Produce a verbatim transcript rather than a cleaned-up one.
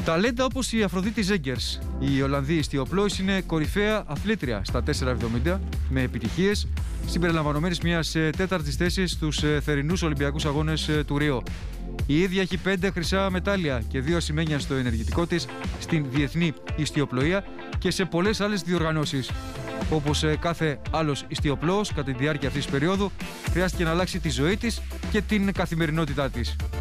Ταλέντα όπως η Αφροδίτη Ζέγκερς, η Ολλανδή ιστιοπλόης, είναι κορυφαία αθλήτρια στα τέσσερα εβδομήντα με επιτυχίες, συμπεριλαμβανομένης μιας τέταρτης θέσης στους θερινούς Ολυμπιακούς Αγώνες του Ρίο. Η ίδια έχει πέντε χρυσά μετάλλια και δύο ασημένια στο ενεργητικό της στην διεθνή ιστιοπλοεία και σε πολλές άλλες διοργανώσεις. Όπως κάθε άλλος ιστιοπλόος, κατά τη διάρκεια αυτής της περίοδου, χρειάστηκε να αλλάξει τη ζωή της και την καθημερινότητά της.